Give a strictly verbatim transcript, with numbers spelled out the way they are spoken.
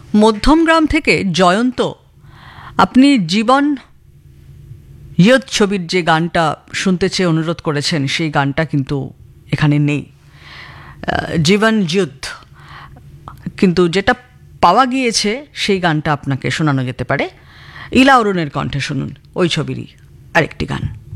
মধ্যমগ্রাম থেকে জয়ন্ত, আপনি জীবন ইয়ত ছবির যে গানটা শুনতে চেয়ে অনুরোধ করেছেন সেই গানটা কিন্তু এখানে নেই। জীবন যুদ্ধ কিন্তু যেটা পাওয়া গিয়েছে সেই গানটা আপনাকে শোনানো যেতে পারে। ইলা অরুণের কণ্ঠে শুনুন ওই ছবিরই আরেকটি গান।